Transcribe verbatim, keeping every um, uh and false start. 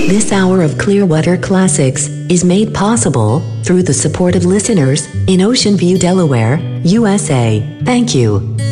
This hour of Clearwater Classics is made possible through the support of listeners in Ocean View, Delaware, U S A. Thank you.